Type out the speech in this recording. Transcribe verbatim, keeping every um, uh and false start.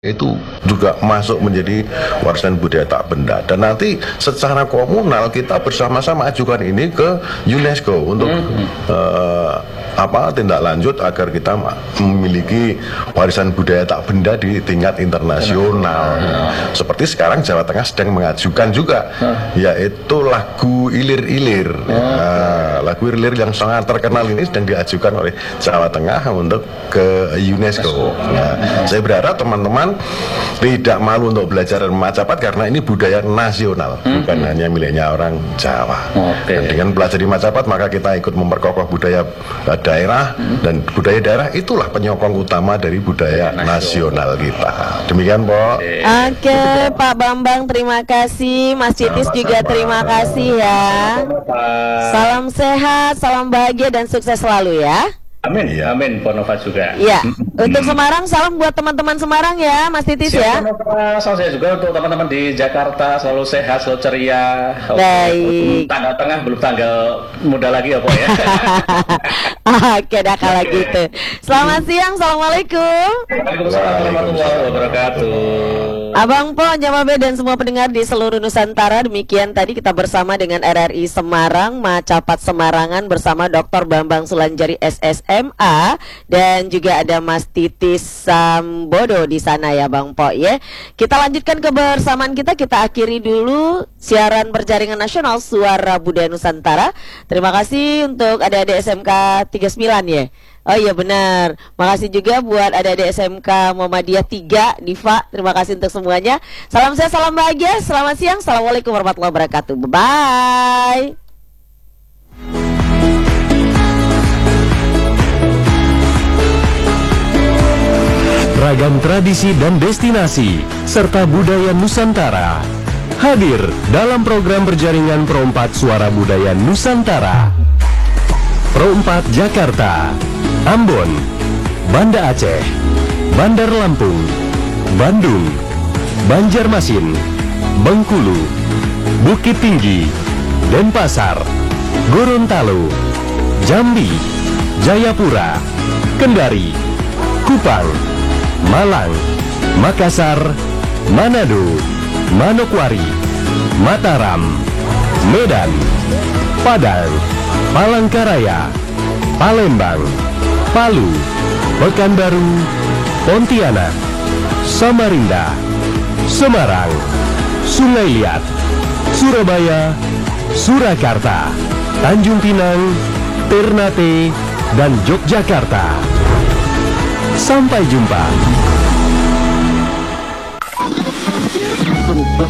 itu juga masuk menjadi warisan budaya tak benda, dan nanti secara komunal kita bersama-sama ajukan ini ke UNESCO untuk mm-hmm. uh, apa tindak lanjut agar kita memiliki warisan budaya tak benda di tingkat internasional. Mm-hmm. Seperti sekarang Jawa Tengah sedang mengajukan juga, mm-hmm. yaitu lagu Ilir-Ilir. Mm-hmm. Nah, lagu Ilir yang sangat terkenal ini sedang diajukan oleh Jawa Tengah untuk ke UNESCO. Nah, saya berharap teman-teman tidak malu untuk belajar Macapat karena ini budaya nasional, hmm. bukan hanya miliknya orang Jawa. Okay. Dan dengan belajar di Macapat maka kita ikut memperkokoh budaya uh, daerah, hmm. dan budaya daerah itulah penyokong utama dari budaya nasional kita. Demikian, Pak. Oke, okay, Pak Bambang terima kasih, Mas Citis sama, juga sama. Terima kasih ya. Salam sehat, salam bahagia dan sukses selalu ya. Amin, ya. Amin, Ponova juga. Iya, untuk Semarang, salam buat teman-teman Semarang ya, Mas Titis ya. Ponova, salam saya juga untuk teman-teman di Jakarta, selalu sehat, selalu ceria. Baik. Tanggal tengah, belum tanggal muda lagi ya, Pak ya. Oke, dah kalau gitu. Selamat siang, assalamualaikum. Waalaikumsalam warahmatullahi wabarakatuh. Abang Po, Jamabe dan semua pendengar di seluruh Nusantara, demikian tadi kita bersama dengan R R I Semarang, Macapat Semarangan bersama Doktor Bambang Sulanjari S S M A dan juga ada Mas Titis Sambodo di sana ya Bang Po ya. Kita lanjutkan kebersamaan kita, kita akhiri dulu siaran berjaringan nasional Suara Budaya Nusantara. Terima kasih untuk adik-adik S M K tiga puluh sembilan ya. Oh iya benar. Makasih juga buat adik-adik S M K Muhammadiyah tiga, Diva. Terima kasih untuk semuanya. Salam sehat, salam bahagia. Selamat siang. Assalamualaikum warahmatullahi wabarakatuh. Bye-bye. Ragam tradisi dan destinasi serta budaya Nusantara hadir dalam program berjaringan Pro empat Suara Budaya Nusantara. Pro empat Jakarta, Ambon, Banda Aceh, Bandar Lampung, Bandung, Banjarmasin, Bengkulu, Bukit Tinggi, Denpasar, Gorontalo, Jambi, Jayapura, Kendari, Kupang, Malang, Makassar, Manado, Manokwari, Mataram, Medan, Padang, Palangkaraya, Palembang, Palu, Pekanbaru, Pontianak, Samarinda, Semarang, Sungai Liat, Surabaya, Surakarta, Tanjung Pinang, Ternate, dan Yogyakarta. Sampai jumpa.